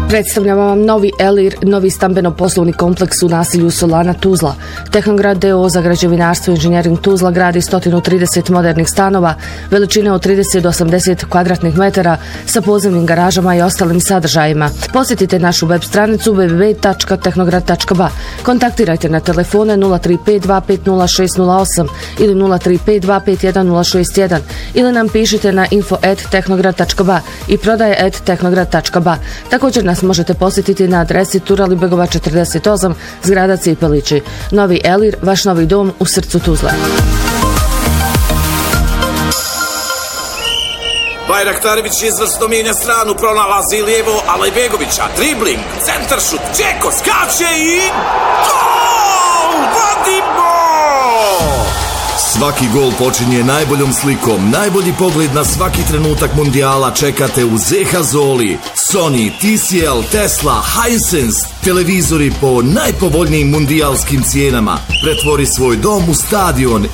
Predstavljamo vam novi Elir, novi stambeno-poslovni kompleks u naselju Solana Tuzla. Tehnograd DO za građevinarstvo i inženjering Tuzla gradi 130 modernih stanova, veličine od 30 do 80 kvadratnih metara sa podzemnim garažama i ostalim sadržajima. Posjetite našu web stranicu www.tehnograd.ba. Kontaktirajte na telefone 035 250 ili 035 251 061 ili nam pišite na info@tehnograd.ba i prodaje@tehnograd.ba. Također nas možete posjetiti na adresi Turalibegova 48, zgrada Cipelići. Novi Elir, vaš novi dom u srcu Tuzle. Bajraktarević izvrsno mijenja stranu, pronalazi lijevo Alajbegovića, dribling, centaršut, Džeko skače i gol! Vadimo! Svaki gol počinje najboljom slikom, najbolji pogled na svaki trenutak mundijala čekate u ZH Zoli. Sony, TCL, Tesla, Hisense, televizori po najpovoljnijim mundijalskim cijenama. Pretvori svoj dom u stadion